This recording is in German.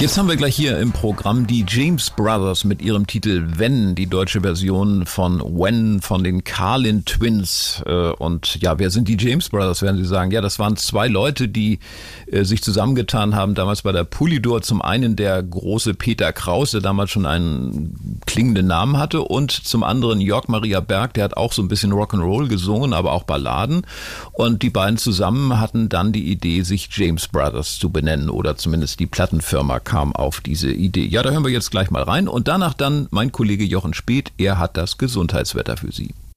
Jetzt haben wir gleich hier im Programm die James Brothers mit ihrem Titel When, die deutsche Version von When von den Carlin Twins. Und ja, wer sind die James Brothers, werden Sie sagen? Ja, das waren zwei Leute, die sich zusammengetan haben, damals bei der Polydor. Zum einen der große Peter Kraus, der damals schon einen klingenden Namen hatte, und zum anderen Jörg Maria Berg, der hat auch so ein bisschen Rock'n'Roll gesungen, aber auch Balladen. Und die beiden zusammen hatten dann die Idee, sich James Brothers zu benennen, oder zumindest die Plattenfirma kam auf diese Idee. Ja, da hören wir jetzt gleich mal rein und danach dann mein Kollege Jochen Speth, er hat das Gesundheitswetter für Sie.